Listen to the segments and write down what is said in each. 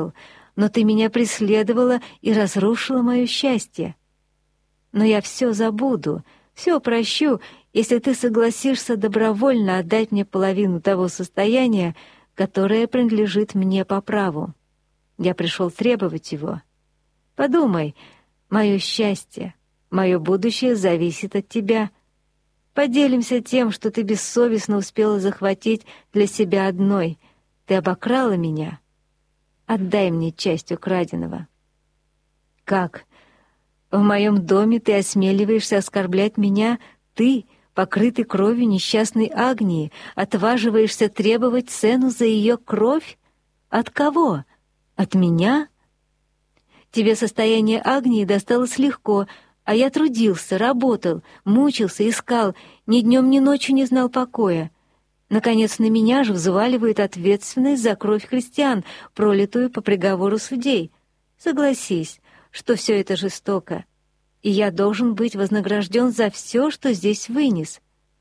предал, но ты меня преследовала и разрушила мое счастье. Но я все забуду, все прощу, если ты согласишься добровольно отдать мне половину того состояния, которое принадлежит мне по праву. Я пришел требовать его. Подумай, мое счастье, мое будущее зависит от тебя. Поделимся тем, что ты бессовестно успела захватить для себя одной. Ты обокрала меня. Отдай мне часть украденного. Как? В моем доме ты осмеливаешься оскорблять меня? Ты, покрытый кровью несчастной Агнии, отваживаешься требовать цену за ее кровь? От кого? От меня? Тебе состояние Агнии досталось легко, а я трудился, работал, мучился, искал, ни днем, ни ночью не знал покоя. Наконец, на меня же взваливают ответственность за кровь христиан, пролитую по приговору судей. Согласись, что все это жестоко, и я должен быть вознагражден за все, что здесь вынес.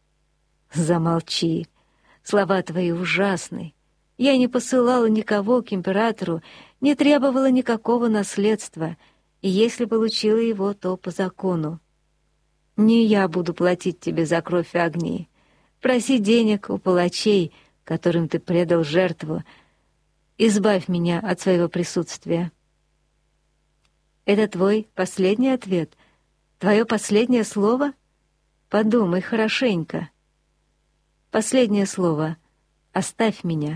Замолчи. Слова твои ужасны. Я не посылала никого к императору, не требовала никакого наследства, и если получила его, то по закону. Не я буду платить тебе за кровь Агнии. Проси денег у палачей, которым ты предал жертву. Избавь меня от своего присутствия. Это твой последний ответ? Твое последнее слово? Подумай хорошенько. Последнее слово. Оставь меня.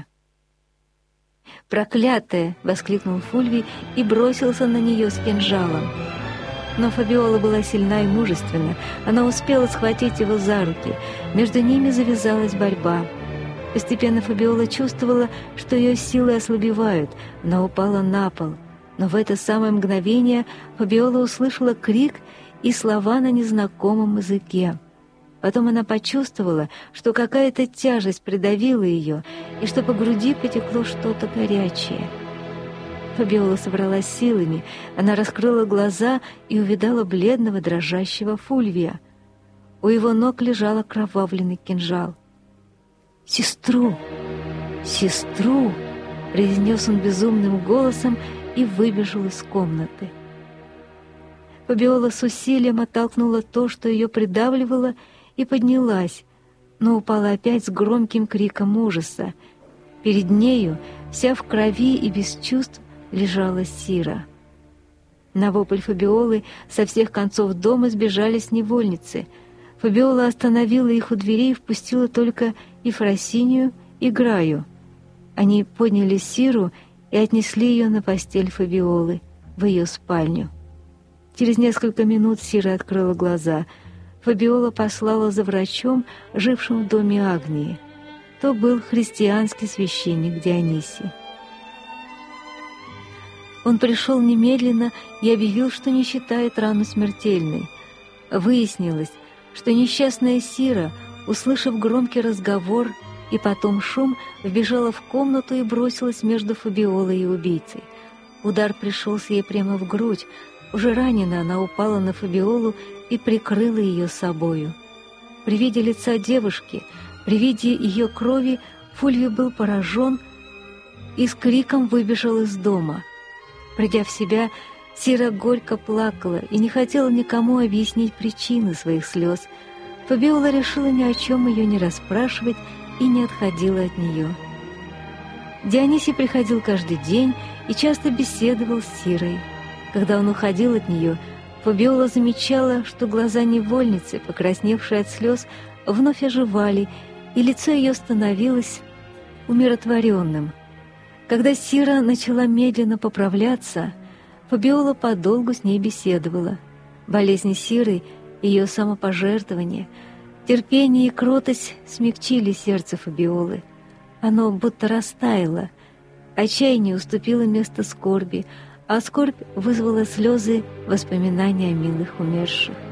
«Проклятая!» — воскликнул Фульвий и бросился на нее с кинжалом. Но Фабиола была сильна и мужественна. Она успела схватить его за руки. Между ними завязалась борьба. Постепенно Фабиола чувствовала, что ее силы ослабевают. Она упала на пол. Но в это самое мгновение Фабиола услышала крик и слова на незнакомом языке. Потом она почувствовала, что какая-то тяжесть придавила ее, и что по груди потекло что-то горячее. Фабиола собралась силами, она раскрыла глаза и увидала бледного дрожащего Фульвия. У его ног лежал окровавленный кинжал. «Сестру! Сестру!» — произнес он безумным голосом и выбежал из комнаты. Фабиола с усилием оттолкнула то, что ее придавливало, и поднялась, но упала опять с громким криком ужаса. Перед нею, вся в крови и без чувств, лежала Сира. На вопль Фабиолы со всех концов дома сбежались невольницы. Фабиола остановила их у дверей и впустила только Ефросинию и Граю. Они подняли Сиру и отнесли ее на постель Фабиолы в ее спальню. Через несколько минут Сира открыла глаза. Фабиола послала за врачом, жившим в доме Агнии. То был христианский священник Дионисий. Он пришел немедленно и объявил, что не считает рану смертельной. Выяснилось, что несчастная Сира, услышав громкий разговор и потом шум, вбежала в комнату и бросилась между Фабиолой и убийцей. Удар пришелся ей прямо в грудь. Уже ранена она упала на Фабиолу и прикрыла ее собою. При виде лица девушки, при виде ее крови, Фульвий был поражен и с криком выбежал из дома. Придя в себя, Сира горько плакала и не хотела никому объяснить причины своих слез. Фабиола решила ни о чем ее не расспрашивать и не отходила от нее. Дионисий приходил каждый день и часто беседовал с Сирой. Когда он уходил от нее, Фабиола замечала, что глаза невольницы, покрасневшие от слез, вновь оживали, и лицо ее становилось умиротворенным. Когда Сира начала медленно поправляться, Фабиола подолгу с ней беседовала. Болезнь Сиры, ее самопожертвование, терпение и кротость смягчили сердце Фабиолы. Оно будто растаяло. Отчаяние уступило место скорби, а скорбь вызвала слезы воспоминания о милых умерших.